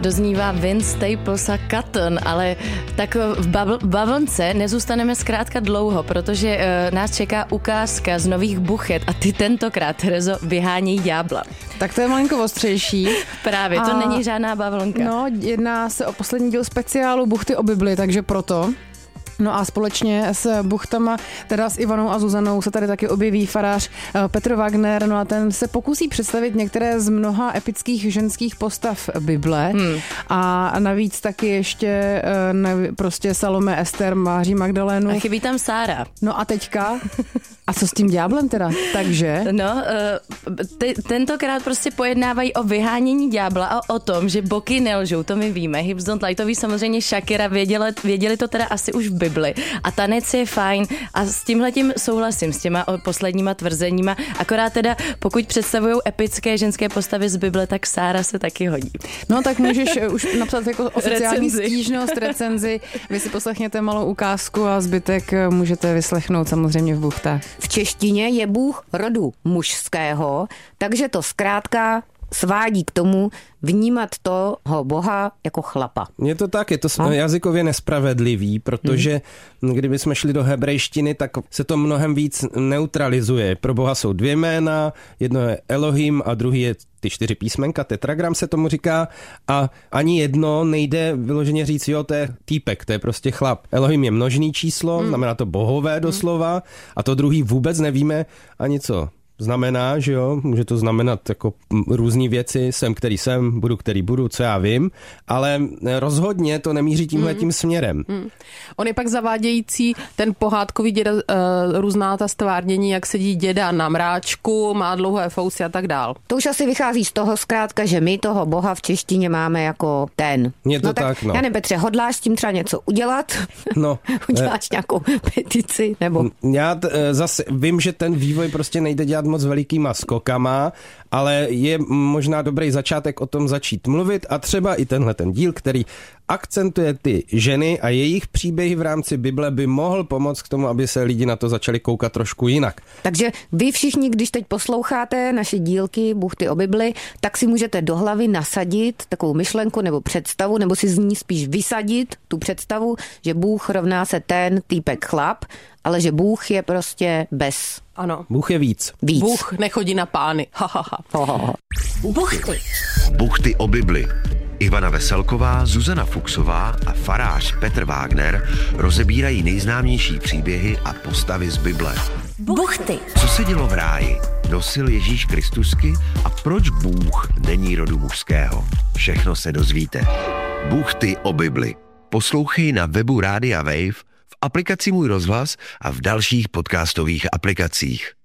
doznívá Vince Staples a Cotton, ale tak v bavlnce nezůstaneme zkrátka dlouho, protože nás čeká ukázka z nových buchet a ty tentokrát, Terezo, vyhánějí ďábla. Tak to je malinko ostřejší. Právě, to není žádná bavlnka. No, jedná se o poslední díl speciálu Buchty o Bibli, takže proto. No a společně s buchtama, teda s Ivanou a Zuzanou, se tady taky objeví farář Petr Wagner, no a ten se pokusí představit některé z mnoha epických ženských postav Bible a navíc taky ještě prostě Salome, Ester, Máří Magdalénu. A chybí tam Sára. No a teďka... A co s tím ďáblem teda? Takže? No, tentokrát prostě pojednávají o vyhánění ďábla a o tom, že boky nelžou, to my víme. Hips don't lie, to ví samozřejmě Shakira, věděli to teda asi už v Bibli. A tanec je fajn a s tímhletím souhlasím, s těma posledníma tvrzeníma. Akorát teda, pokud představují epické ženské postavy z Bible, tak Sára se taky hodí. No tak můžeš už napsat jako oficiální stížnost, recenzi. Vy si poslechněte malou ukázku a zbytek můžete vyslechnout samozřejmě v buchtách. V češtině je Bůh rodu mužského, takže to zkrátka svádí k tomu vnímat toho Boha jako chlapa. Je to tak, je to jazykově nespravedlivý, protože kdyby jsme šli do hebrejštiny, tak se to mnohem víc neutralizuje. Pro Boha jsou 2 jména, jedno je Elohim a druhý je ty 4 písmenka, tetragram se tomu říká, a ani jedno nejde vyloženě říct, jo, to je týpek, to je prostě chlap. Elohim je množný číslo, znamená to bohové doslova, a to druhý vůbec nevíme ani co znamená, že jo, může to znamenat jako různý věci, jsem, který jsem, budu, který budu, co já vím, ale rozhodně to nemíří tímhletím směrem. On je pak zavádějící ten pohádkový děda, různá ta stvárnění, jak sedí děda na mráčku, má dlouhé fousy a tak dál. To už asi vychází z toho zkrátka, že my toho Boha v češtině máme jako ten. Je to tak, no. Já nevím, Petře, hodláš s tím třeba něco udělat? No. Uděláš nějakou petici? Nebo? Já zase vím, že ten vývoj prostě nejde dělat moc velikýma skokama, ale je možná dobrý začátek o tom začít mluvit a třeba i tenhle ten díl, který akcentuje ty ženy a jejich příběhy v rámci Bible, by mohl pomoct k tomu, aby se lidi na to začali koukat trošku jinak. Takže vy všichni, když teď posloucháte naše dílky Buchty o Bibli, tak si můžete do hlavy nasadit takovou myšlenku nebo představu, nebo si z ní spíš vysadit tu představu, že Bůh rovná se ten týpek chlap, ale že Bůh je prostě bez. Ano. Bůh je víc. Bůh nechodí na pány. Buchty. Buchty o Bibli. Ivana Veselková, Zuzana Fuchsová a farář Petr Wagner rozebírají nejznámější příběhy a postavy z Bible. Buchty. Co se dělo v ráji? Nosil Ježíš Kristusky a proč Bůh není rodu mužského? Všechno se dozvíte. Buchty o Bibli. Poslouchej na webu Rádia Wave, v aplikaci Můj rozhlas a v dalších podcastových aplikacích.